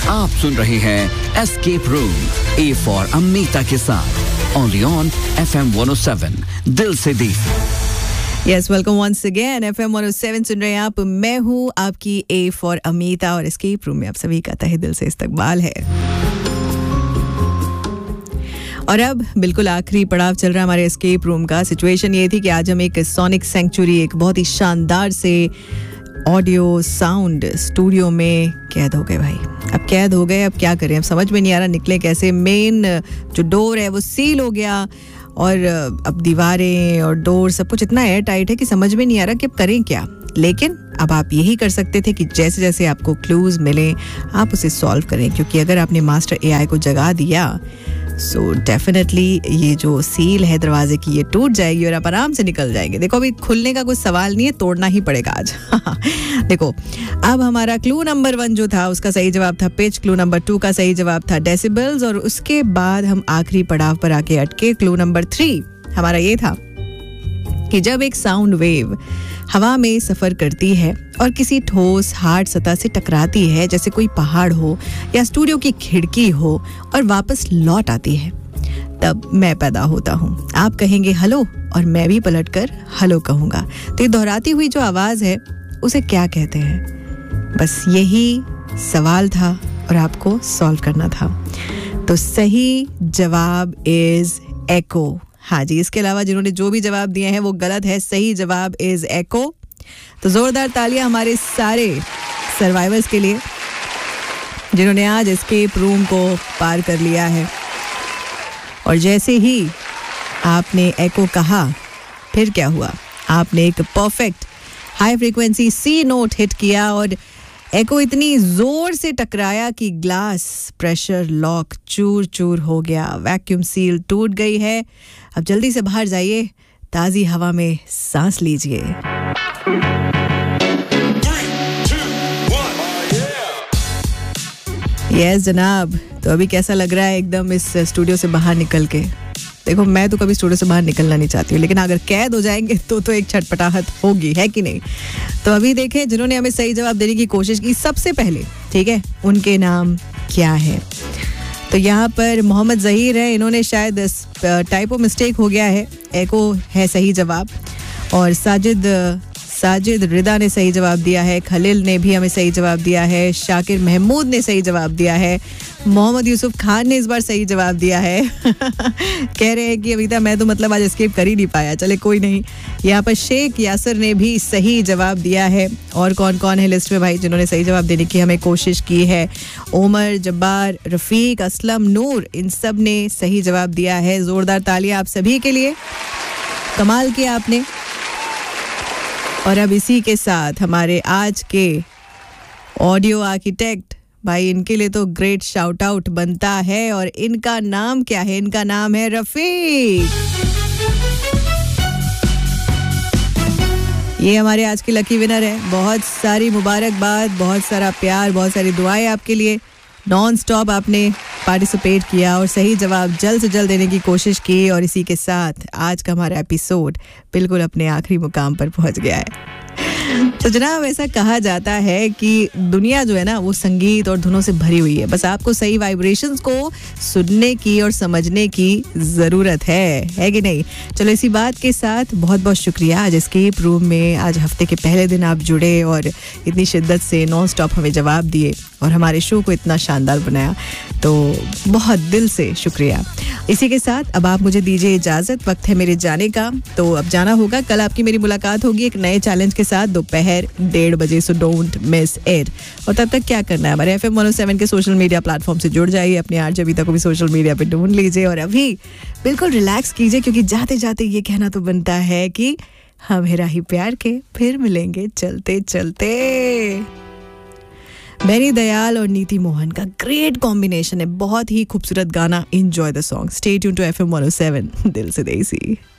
आप सुन रहे हैं escape room, A for Amita के साथ, ओनली ऑन FM 107, दिल से देसी। Yes, welcome once again. FM 107 सुन रहे हैं आप। मैं हूँ आपकी ए फॉर अमीता और एस्केप रूम में आप सभी का तहे दिल से इस्तकबाल है। और अब बिल्कुल आखिरी पड़ाव चल रहा है हमारे एस्केप रूम का। सिचुएशन ये थी कि आज हम एक सोनिक सेंचुरी, एक बहुत ही शानदार से ऑडियो साउंड स्टूडियो में कैद हो गए भाई। अब कैद हो गए, अब क्या करें, अब समझ में नहीं आ रहा निकले कैसे। मेन जो डोर है वो सील हो गया और अब दीवारें और डोर सब कुछ इतना एयर टाइट है कि समझ में नहीं आ रहा कि अब करें क्या। लेकिन अब आप यही कर सकते थे कि जैसे जैसे आपको क्लूज मिले आप उसे सॉल्व करें, क्योंकि अगर आपने मास्टर एआई को जगा दिया सो डेफिनेटली ये जो सील है दरवाजे की ये टूट जाएगी और आप आराम से निकल जाएंगे। देखो अभी खुलने का कोई सवाल नहीं है, तोड़ना ही पड़ेगा आज। देखो अब हमारा क्लू नंबर 1 जो था उसका सही जवाब था पिच, क्लू नंबर 2 का सही जवाब था डेसिबल्स, और उसके बाद हम आखिरी पड़ाव पर आके अटके। क्लू नंबर 3 हमारा ये था कि जब एक साउंड वेव हवा में सफ़र करती है और किसी ठोस हार्ड सतह से टकराती है, जैसे कोई पहाड़ हो या स्टूडियो की खिड़की हो, और वापस लौट आती है, तब मैं पैदा होता हूँ। आप कहेंगे हेलो और मैं भी पलटकर हेलो कहूँगा। तो ये दोहराती हुई जो आवाज़ है उसे क्या कहते हैं? बस यही सवाल था और आपको सॉल्व करना था। तो सही जवाब इज़ एको। हाँ जी, इसके अलावा जिन्होंने जो भी जवाब दिए हैं वो गलत है। सही जवाब इज एको। तो जोरदार तालियां हमारे सारे सर्वाइवर्स के लिए जिन्होंने आज एस्केप रूम को पार कर लिया है। और जैसे ही आपने एको कहा फिर क्या हुआ, आपने एक परफेक्ट हाई फ्रीक्वेंसी सी नोट हिट किया और एको इतनी जोर से टकराया कि ग्लास प्रेशर लॉक चूर चूर हो गया, वैक्यूम सील टूट गई है। अब जल्दी से बाहर जाइए, ताज़ी हवा में सांस लीजिए। यस जनाब, तो अभी कैसा लग रहा है एकदम इस स्टूडियो से बाहर निकल के? देखो मैं तो कभी स्टूडियो से बाहर निकलना नहीं चाहती हूँ, लेकिन अगर कैद हो जाएंगे तो एक छटपटाहट होगी, है कि नहीं? तो अभी देखें जिन्होंने हमें सही जवाब देने की कोशिश की सबसे पहले, ठीक है, उनके नाम क्या है। तो यहाँ पर मोहम्मद ज़हीर है, इन्होंने शायद टाइपो मिस्टेक हो गया है, एको है सही जवाब। और साजिद रिदा ने सही जवाब दिया है, खलील ने भी हमें सही जवाब दिया है, शाकिर महमूद ने सही जवाब दिया है, मोहम्मद यूसुफ खान ने इस बार सही जवाब दिया है। कह रहे हैं कि अभी मैं तो मतलब आज एस्केप कर ही नहीं पाया, चले कोई नहीं। यहाँ पर शेख यासर ने भी सही जवाब दिया है। और कौन कौन है लिस्ट में भाई जिन्होंने सही जवाब देने की हमें कोशिश की है? उमर, जब्बार, रफ़ीक, असलम, नूर, इन सब ने सही जवाब दिया है। ज़ोरदार तालियां आप सभी के लिए, कमाल किया आपने। और अब इसी के साथ हमारे आज के ऑडियो आर्किटेक्ट भाई, इनके लिए तो ग्रेट शाउट आउट बनता है। और इनका नाम क्या है? इनका नाम है रफीक। ये हमारे आज के लकी विनर है। बहुत सारी मुबारकबाद, बहुत सारा प्यार, बहुत सारी दुआएं आपके लिए। नॉन स्टॉप आपने पार्टिसिपेट किया और सही जवाब जल्द से जल्द देने की कोशिश की। और इसी के साथ आज का हमारा एपिसोड बिल्कुल अपने आखिरी मुकाम पर पहुंच गया है। तो जनाब ऐसा कहा जाता है कि दुनिया जो है ना वो संगीत और धुनों से भरी हुई है, बस आपको सही वाइब्रेशंस को सुनने की और समझने की ज़रूरत है कि नहीं? चलो इसी बात के साथ बहुत बहुत शुक्रिया आज एस्केप रूम में आज हफ्ते के पहले दिन आप जुड़े और इतनी शिद्दत से नॉन स्टॉप हमें जवाब दिए और हमारे शो को इतना शानदार बनाया, तो बहुत दिल से शुक्रिया। इसी के साथ अब आप मुझे दीजिए इजाज़त, वक्त है मेरे जाने का। तो अब जाना होगा, कल आपकी मेरी मुलाकात होगी एक नए चैलेंज के साथ दोपहर 1:30 बजे, सो डोंट मिस इट। और तब तक क्या करना है, हमारे FM 107 के सोशल मीडिया प्लेटफॉर्म से जुड़ जाइए, अपने आरजे अभिता को भी सोशल मीडिया पे ढूंढ लीजिए और अभी बिल्कुल रिलैक्स कीजिए, क्योंकि जाते जाते ये कहना तो बनता है कि हम हेरा ही प्यार के फिर मिलेंगे चलते चलते। बेनी दयाल और नीति मोहन का ग्रेट कॉम्बिनेशन है, बहुत ही खूबसूरत गाना। Enjoy the song, stay tune to FM 107 दिल से देसी।